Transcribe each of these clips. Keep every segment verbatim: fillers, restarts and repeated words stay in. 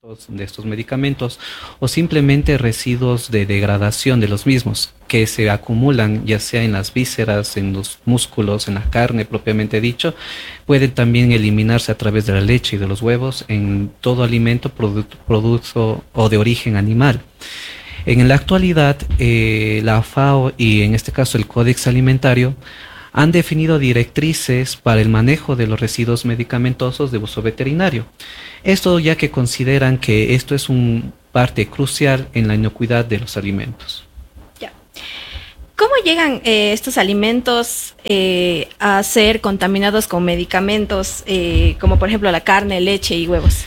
de estos medicamentos o simplemente residuos de degradación de los mismos que se acumulan ya sea en las vísceras, en los músculos, en la carne propiamente dicho, pueden también eliminarse a través de la leche y de los huevos en todo alimento producto, producto o de origen animal. En la actualidad, eh, la FAO y en este caso el Códex Alimentario han definido directrices para el manejo de los residuos medicamentosos de uso veterinario. Esto ya que consideran que esto es una parte crucial en la inocuidad de los alimentos. Ya. ¿Cómo llegan eh, estos alimentos eh, a ser contaminados con medicamentos, eh, como por ejemplo la carne, leche y huevos?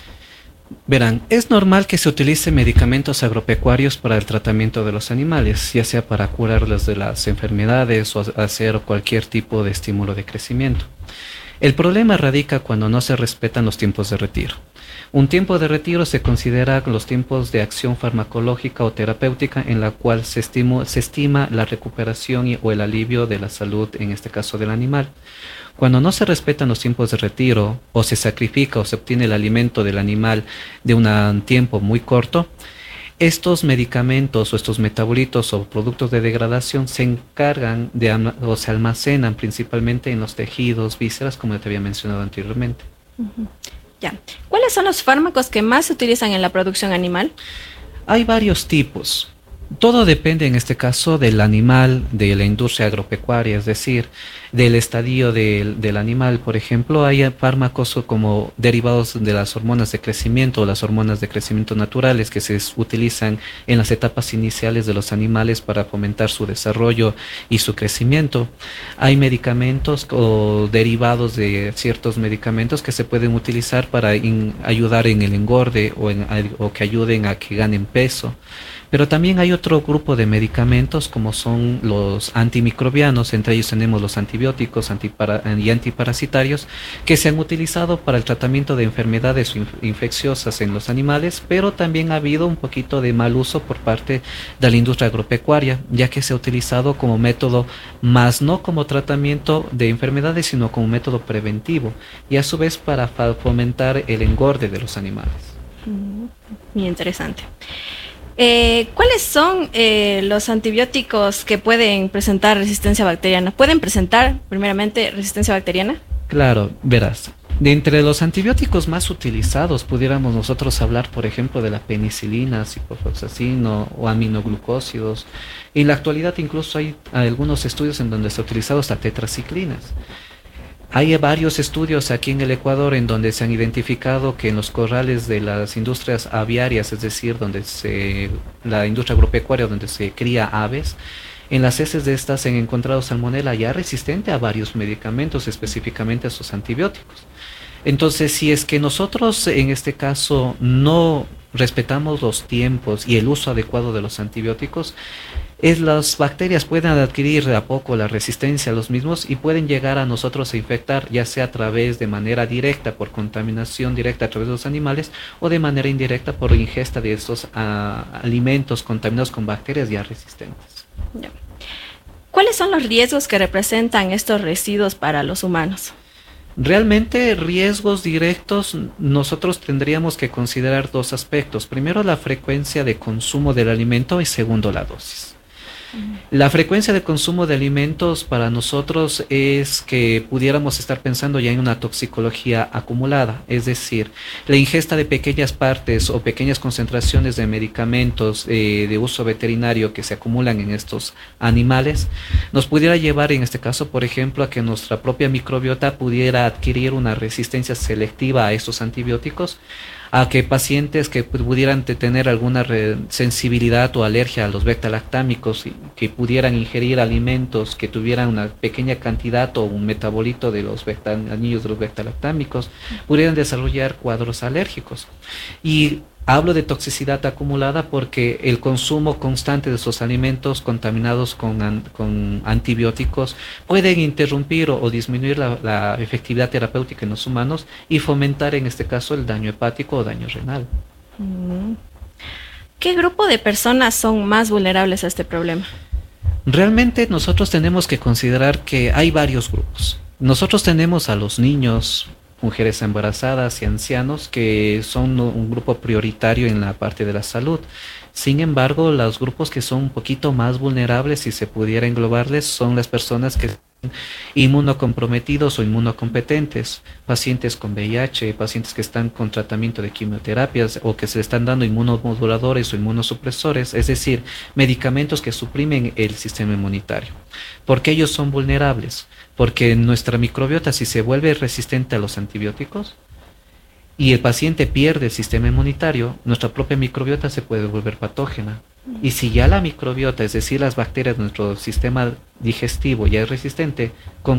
Verán, es normal que se utilice medicamentos agropecuarios para el tratamiento de los animales, ya sea para curarlos de las enfermedades o hacer cualquier tipo de estímulo de crecimiento. El problema radica cuando no se respetan los tiempos de retiro. Un tiempo de retiro se considera los tiempos de acción farmacológica o terapéutica en la cual se, estimo, se estima la recuperación y, o el alivio de la salud, en este caso del animal. Cuando no se respetan los tiempos de retiro o se sacrifica o se obtiene el alimento del animal de un tiempo muy corto, estos medicamentos o estos metabolitos o productos de degradación se encargan de o se almacenan principalmente en los tejidos, vísceras, como te había mencionado anteriormente. Uh-huh. Ya. ¿Cuáles son los fármacos que más se utilizan en la producción animal? Hay varios tipos. Todo depende en este caso del animal, de la industria agropecuaria, es decir, del estadio del, del animal. Por ejemplo, hay fármacos como derivados de las hormonas de crecimiento o las hormonas de crecimiento naturales que se utilizan en las etapas iniciales de los animales para fomentar su desarrollo y su crecimiento. Hay medicamentos o derivados de ciertos medicamentos que se pueden utilizar para in, ayudar en el engorde o, en, o que ayuden a que ganen peso. Pero también hay otro grupo de medicamentos como son los antimicrobianos, entre ellos tenemos los antibióticos antipara y antiparasitarios que se han utilizado para el tratamiento de enfermedades infecciosas en los animales, pero también ha habido un poquito de mal uso por parte de la industria agropecuaria, ya que se ha utilizado como método, más no como tratamiento de enfermedades, sino como método preventivo y a su vez para fomentar el engorde de los animales. Muy interesante. Eh, ¿Cuáles son eh, los antibióticos que pueden presentar resistencia bacteriana? ¿Pueden presentar primeramente resistencia bacteriana? Claro, verás. De entre los antibióticos más utilizados, pudiéramos nosotros hablar, por ejemplo, de la penicilina, ciprofloxacino o aminoglucósidos. En la actualidad incluso hay algunos estudios en donde se ha utilizado hasta tetraciclinas. Hay varios estudios aquí en el Ecuador en donde se han identificado que en los corrales de las industrias aviarias, es decir, donde se, la industria agropecuaria donde se cría aves, en las heces de estas se han encontrado salmonela ya resistente a varios medicamentos, específicamente a esos antibióticos. Entonces, si es que nosotros en este caso no respetamos los tiempos y el uso adecuado de los antibióticos, es las bacterias pueden adquirir de a poco la resistencia a los mismos y pueden llegar a nosotros a infectar, ya sea a través de manera directa por contaminación directa a través de los animales o de manera indirecta por ingesta de estos uh, alimentos contaminados con bacterias ya resistentes. Ya. ¿Cuáles son los riesgos que representan estos residuos para los humanos? Realmente riesgos directos nosotros tendríamos que considerar dos aspectos. Primero, la frecuencia de consumo del alimento y segundo, la dosis. La frecuencia de consumo de alimentos para nosotros es que pudiéramos estar pensando ya en una toxicología acumulada, es decir, la ingesta de pequeñas partes o pequeñas concentraciones de medicamentos eh, de uso veterinario que se acumulan en estos animales, nos pudiera llevar en este caso, por ejemplo, a que nuestra propia microbiota pudiera adquirir una resistencia selectiva a estos antibióticos, a que pacientes que pudieran tener alguna sensibilidad o alergia a los beta-lactámicos y que pudieran ingerir alimentos que tuvieran una pequeña cantidad o un metabolito de los beta, anillos de los beta-lactámicos, pudieran desarrollar cuadros alérgicos. Y hablo de toxicidad acumulada porque el consumo constante de estos alimentos contaminados con, an, con antibióticos pueden interrumpir o, o disminuir la, la efectividad terapéutica en los humanos y fomentar en este caso el daño hepático o daño renal. ¿Qué grupo de personas son más vulnerables a este problema? Realmente nosotros tenemos que considerar que hay varios grupos. Nosotros tenemos a los niños, mujeres embarazadas y ancianos, que son un grupo prioritario en la parte de la salud. Sin embargo, los grupos que son un poquito más vulnerables, si se pudiera englobarles, son las personas que inmunocomprometidos o inmunocompetentes, pacientes con V I H, pacientes que están con tratamiento de quimioterapias o que se le están dando inmunomoduladores o inmunosupresores, es decir, medicamentos que suprimen el sistema inmunitario. ¿Por qué ellos son vulnerables? Porque nuestra microbiota, si se vuelve resistente a los antibióticos y el paciente pierde el sistema inmunitario, nuestra propia microbiota se puede volver patógena. Y si ya la microbiota, es decir, las bacterias de nuestro sistema digestivo ya es resistente, ¿con